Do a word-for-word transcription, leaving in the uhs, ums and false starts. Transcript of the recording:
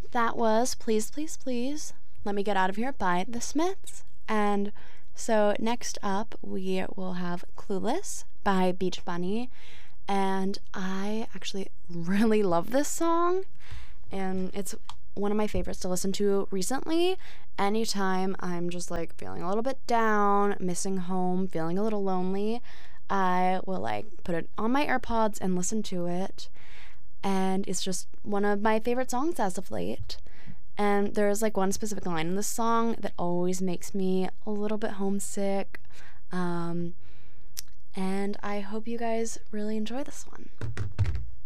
that was Please, Please, Please, Let Me Get Out of Here by The Smiths. And so next up, we will have Clueless by Beach Bunny. And I actually really love this song. And it's one of my favorites to listen to recently. Anytime I'm just like feeling a little bit down, missing home, feeling a little lonely, I will like put it on my AirPods and listen to it. And it's just one of my favorite songs as of late. And there's like one specific line in this song that always makes me a little bit homesick. Um, and I hope you guys really enjoy this one.